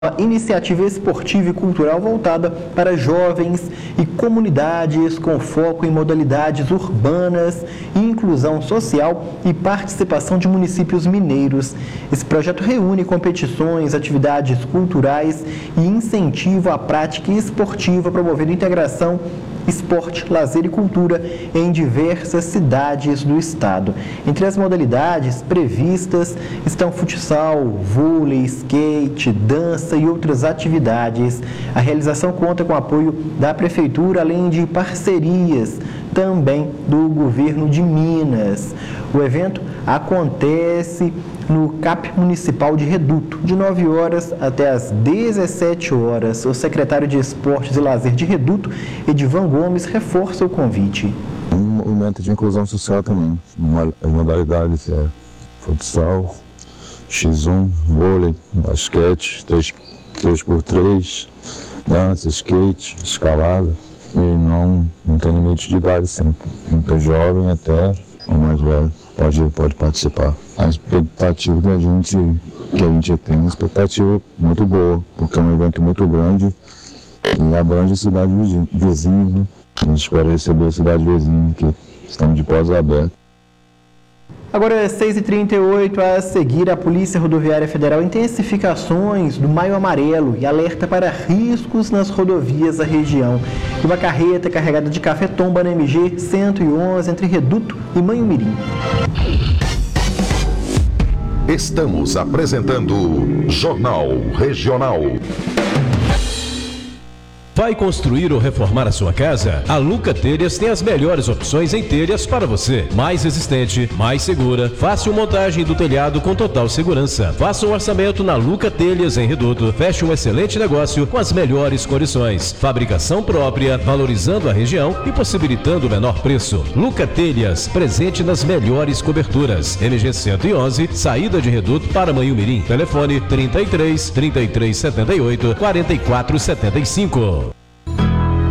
Uma iniciativa esportiva e cultural voltada para jovens e comunidades com foco em modalidades urbanas, inclusão social e participação de municípios mineiros. Esse projeto reúne competições, atividades culturais e incentivo à prática esportiva, promovendo integração, esporte, lazer e cultura em diversas cidades do estado. Entre as modalidades previstas estão futsal, vôlei, skate, dança e outras atividades. A realização conta com o apoio da Prefeitura, além de parcerias também do Governo de Minas. O evento acontece no CAP Municipal de Reduto, de 9 horas até as 17 horas. O secretário de Esportes e Lazer de Reduto, Edivan Gomes, reforça o convite. Um momento de inclusão social também. As modalidades é futsal, X1, vôlei, basquete, 3x3, dança, skate, escalada. E não tem limite de idade, sempre. Muito jovem até o mais velho pode participar. A expectativa da gente, que a gente tem, uma expectativa muito boa, porque é um evento muito grande e abrange a cidade vizinha, né? A gente espera receber a cidade vizinha, que estamos de portas abertas. Agora é 6h38, a seguir a Polícia Rodoviária Federal intensifica ações do Maio Amarelo e alerta para riscos nas rodovias da região. E uma carreta carregada de café tomba na MG 111 entre Reduto e Manhumirim. Estamos apresentando Jornal Regional. Vai construir ou reformar a sua casa? A Luca Telhas tem as melhores opções em telhas para você. Mais resistente, mais segura, fácil montagem do telhado com total segurança. Faça um orçamento na Luca Telhas em Reduto. Feche um excelente negócio com as melhores condições. Fabricação própria, valorizando a região e possibilitando o menor preço. Luca Telhas, presente nas melhores coberturas. MG 111, saída de Reduto para Manhumirim. Telefone 33 3378 4475.